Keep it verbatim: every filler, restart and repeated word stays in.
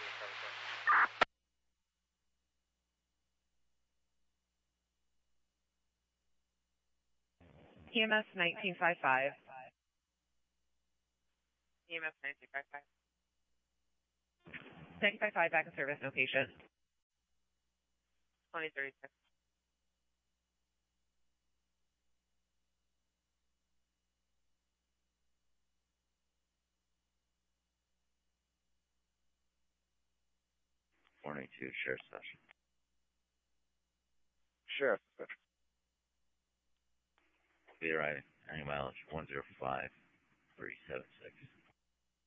E M S nineteen fifty-five. E M S nineteen fifty-five. nineteen fifty-five, back in service, no patient. twenty thirty-six. Morning to Sheriff's Session. Sheriff's Session. Clear riding. Annual mileage one zero five three seven six.